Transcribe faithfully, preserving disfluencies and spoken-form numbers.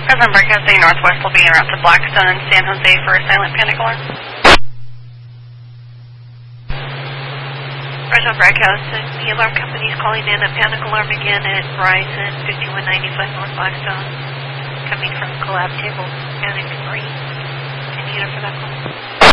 President Breakhouse, the Northwest will be en route to Blackstone and San Jose for a silent panic alarm. Fresno Breakhouse, the alarm company is calling in a panic alarm again at Verizon fifty-one ninety-five North Blackstone, coming from collab table, panic three. Any unit for that call?